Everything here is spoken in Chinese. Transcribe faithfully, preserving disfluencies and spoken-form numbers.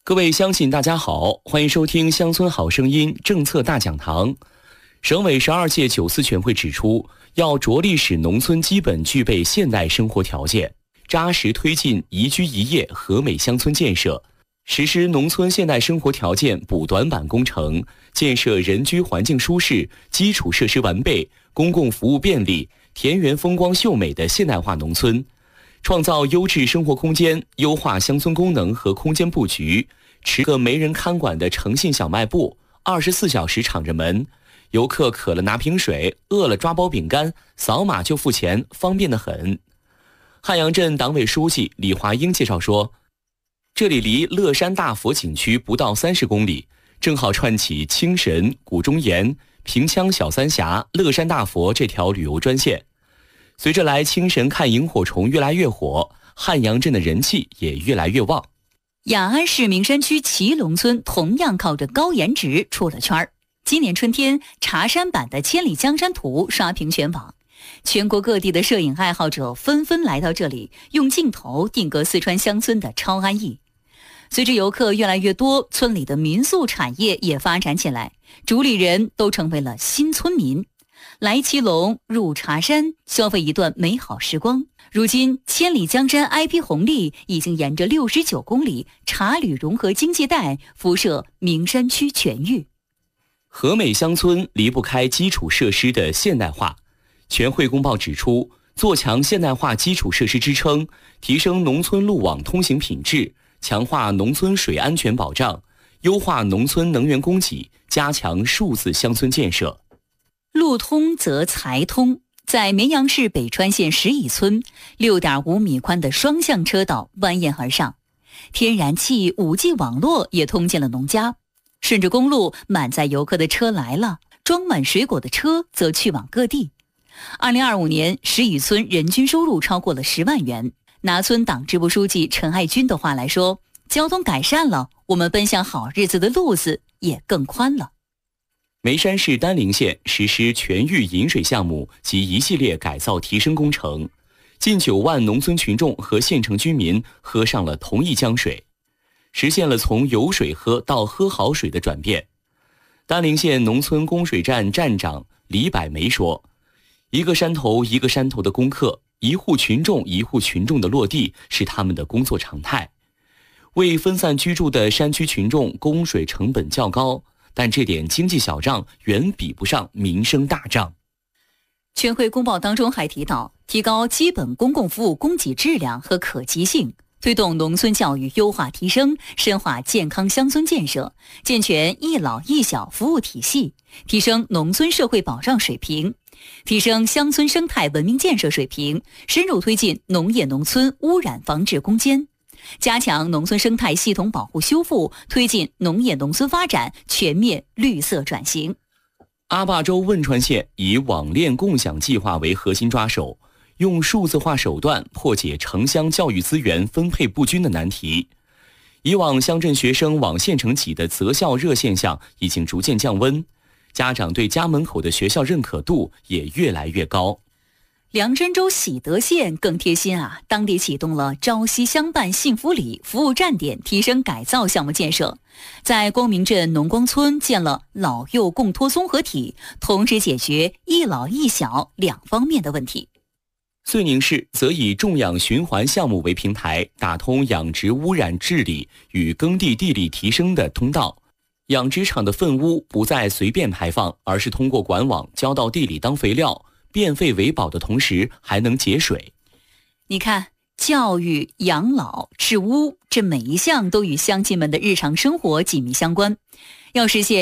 各位乡亲大家好，欢迎收听乡村好声音政策大讲堂。省委十二届九四全会指出，要着力使农村基本具备现代生活条件，扎实推进宜居宜业和美乡村建设，实施农村现代生活条件补短板工程，建设人居环境舒适、基础设施完备、公共服务便利、田园风光秀美的现代化农村，创造优质生活空间，优化乡村功能和空间布局，持个没人看管的诚信小卖部，二十四小时敞着门，游客渴了拿瓶水，饿了抓包饼干，扫码就付钱，方便得很。汉阳镇党委书记李华英介绍说，这里离乐山大佛景区不到三十公里，正好串起青神、古中岩、平羌小三峡、乐山大佛这条旅游专线。随着来青神看萤火虫越来越火，汉阳镇的人气也越来越旺。 雅安市名山区祁龙村同样靠着高颜值出了圈儿。今年春天，茶山版的《千里江山图》刷屏全网，全国各地的摄影爱好者纷纷来到这里，用镜头定格四川乡村的超安逸。随着游客越来越多，村里的民宿产业也发展起来，主理人都成为了新村民。来祁龙，入茶山，消费一段美好时光。如今，千里江山 I P 红利已经沿着六十九公里茶旅融合经济带辐射名山区全域。 和美乡村离不开基础设施的现代化。全会公报指出，做强现代化基础设施支撑，提升农村路网通行品质，强化农村水安全保障，优化农村能源供给，加强数字乡村建设。 路通则财通。在绵阳市北川县石乙村， 六点五米宽的双向车道蜿蜒而上，天然气、五 G 网络也通进了农家。顺着公路，满载游客的车来了，装满水果的车则去往各地。二零二五年，石乙村人均收入超过了十万元。拿村党支部书记陈爱军的话来说，交通改善了，我们奔向好日子的路子也更宽了。 眉山市丹陵县实施全域饮水项目及一系列改造提升工程，近九万农村群众和县城居民喝上了同一江水，实现了从有水喝到喝好水的转变。丹陵县农村供水站站长李百梅说，一个山头一个山头的攻克，一户群众一户群众的落地是他们的工作常态。为分散居住的山区群众供水成本较高，但这点经济小账远比不上民生大账。 全会公报当中还提到，提高基本公共服务供给质量和可及性，推动农村教育优化提升，深化健康乡村建设，健全一老一小服务体系，提升农村社会保障水平，提升乡村生态文明建设水平，深入推进农业农村污染防治攻坚，加强农村生态系统保护修复，推进农业农村发展全面绿色转型。 阿坝州汶川县以网恋共享计划为核心抓手，用数字化手段破解城乡教育资源分配不均的难题。以往乡镇学生往县城挤的择校热现象已经逐渐降温，家长对家门口的学校认可度也越来越高。 凉山州喜德县更贴心啊，当地启动了朝夕相伴幸福里服务站点提升改造项目建设，在光明镇农光村建了老幼共托综合体，同时解决一老一小两方面的问题。 遂宁市则以种养循环项目为平台，打通养殖污染治理与耕地地理提升的通道，养殖场的粪污不再随便排放，而是通过管网浇到地里当肥料，变废为宝的同时还能节水。 你看，教育、养老、治污，这每一项都与乡亲们的日常生活紧密相关。要实现